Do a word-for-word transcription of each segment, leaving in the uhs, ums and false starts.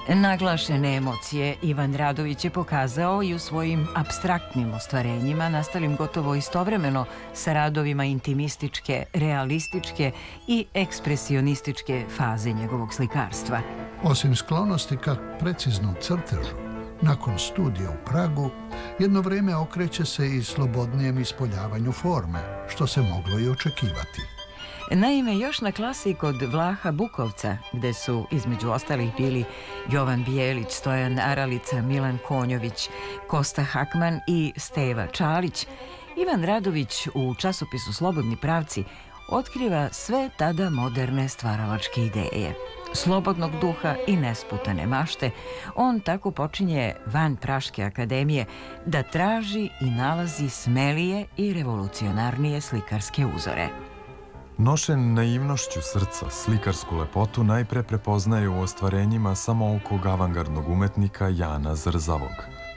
Naglašene emocije Ivan Radović je pokazao i u svojim apstraktnim ostvarenjima, nastalim gotovo istovremeno sa radovima intimističke, realističke i ekspresionističke faze njegovog slikarstva. Osim sklonosti ka preciznom crtežu, nakon studija u Pragu, jedno vreme okreće se i slobodnijem ispoljavanju forme, što se moglo i očekivati. Naime, još na klasi kod Vlaha Bukovca, gde su između ostalih bili Jovan Bijelić, Stojan Aralica, Milan Konjović, Kosta Hakman i Steva Čalić, Ivan Radović u časopisu Slobodni pravci otkriva sve tada moderne stvaralačke ideje. Slobodnog duha i nesputane mašte, on tako počinje van Praške akademije da traži i nalazi smelije i revolucionarnije slikarske uzore. Nošen naivnošću srca, slikarsku lepotu najpre prepoznaje u ostvarenjima samoukog avangardnog umetnika Jana Zrzavog.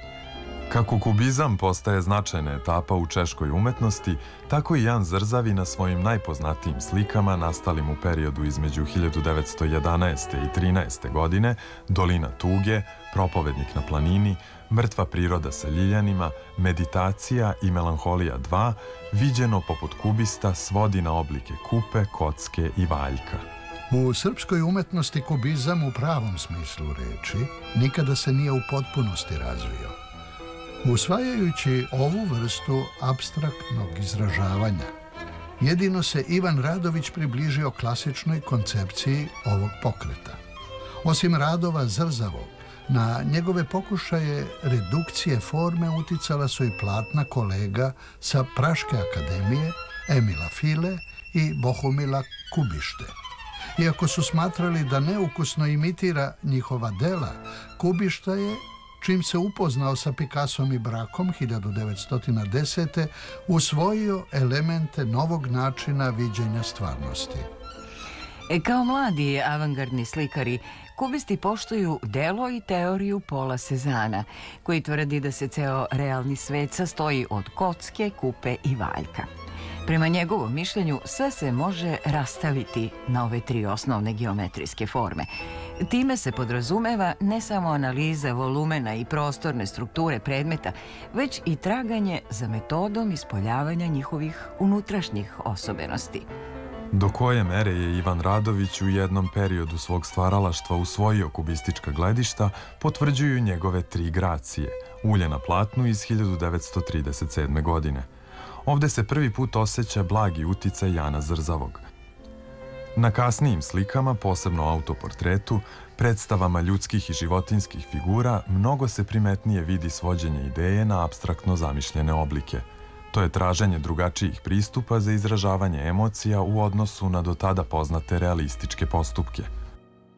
Kako kubizam postaje značajna etapa u češkoj umetnosti, tako i Jan Zrzavi na svojim najpoznatijim slikama nastalim u periodu između hiljadu devetsto jedanaeste i trinaeste. godine, Dolina tuge, Propovednik na planini, Mrtva priroda sa ljiljanima, Meditacija i Melanholija dva, viđeno poput kubista, svodi na oblike kupe, kocke i valjka. U srpskoj umetnosti kubizam u pravom smislu reči nikada se nije u potpunosti razvio. Usvajajući ovu vrstu apstraktnog izražavanja, jedino se Ivan Radović približio klasičnoj koncepciji ovog pokreta. Osim radova Zrzavog, na njegove pokušaje redukcije forme uticala su i platna kolega sa Praške akademije, Emila File i Bohumila Kubište. Iako su smatrali da neukusno imitira njihova dela, Kubišta je, čim se upoznao sa Picassom i Brakom hiljadu devetsto desete. usvojio elemente novog načina viđenja stvarnosti. E, kao mladi avangardni slikari, kubisti poštuju delo i teoriju Pola Cezana, koji tvrdi da se ceo realni svet sastoji od kocke, kupe i valjka. Prema njegovom mišljenju, sve se može rastaviti na ove tri osnovne geometrijske forme. Time se podrazumeva ne samo analiza volumena i prostorne strukture predmeta, već i traganje za metodom ispoljavanja njihovih unutrašnjih osobenosti. Do koje mere je Ivan Radović u jednom periodu svog stvaralaštva usvojio kubistička gledišta, potvrđuju njegove tri gracije, ulje na platnu iz hiljadu devetsto trideset sedme. godine. Ovde se prvi put osjeća blagi uticaj Jana Zrzavog. Na kasnijim slikama, posebno autoportretu, predstavama ljudskih i životinskih figura, mnogo se primetnije vidi svođenje ideje na apstraktno zamišljene oblike. To je traženje drugačijih pristupa za izražavanje emocija u odnosu na do tada poznate realističke postupke.